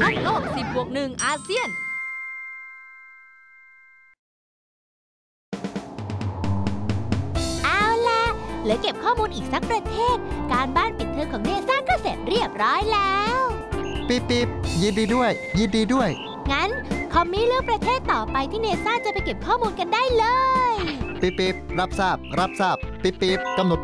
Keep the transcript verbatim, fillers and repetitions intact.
ทัศน์โลก สิบ บวก หนึ่ง อาเซียนเอาล่ะเหลือเก็บข้อมูลอีกสักประเทศการบ้านปิดเทอมของเนซ่าก็เสร็จเรียบร้อยแล้วปิ๊บปิ๊บยินดีด้วยยินดีด้วยงั้นคอมมี่เลือกประเทศต่อไปที่เนซ่าจะไปเก็บข้อมูลกันได้เลยปิ๊บปิ๊บรับทราบรับทราบปิ๊บปิ๊บกำหนด